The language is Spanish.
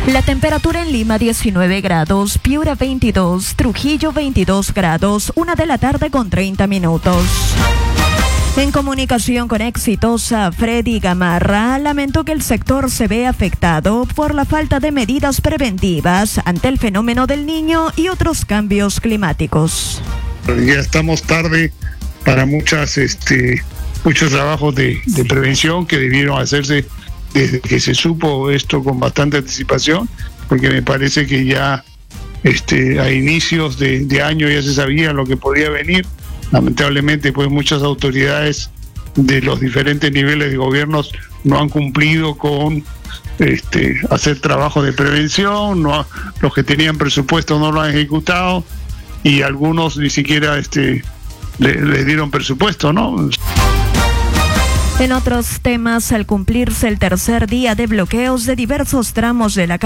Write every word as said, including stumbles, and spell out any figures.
La temperatura en Lima diecinueve grados, Piura veintidós, Trujillo veintidós grados, una de la tarde con treinta minutos. En comunicación con Exitosa, Freddy Gamarra lamentó que el sector se ve afectado por la falta de medidas preventivas ante el fenómeno del Niño y otros cambios climáticos. Ya estamos tarde para muchas, este, muchos trabajos de, de prevención que debieron hacerse desde que se supo esto con bastante anticipación, porque me parece que ya este, a inicios de, de año ya se sabía lo que podía venir. Lamentablemente, pues muchas autoridades de los diferentes niveles de gobiernos no han cumplido con este, hacer trabajo de prevención, no, los que tenían presupuesto no lo han ejecutado y algunos ni siquiera este, le, le dieron presupuesto, ¿no? En otros temas, al cumplirse el tercer día de bloqueos de diversos tramos de la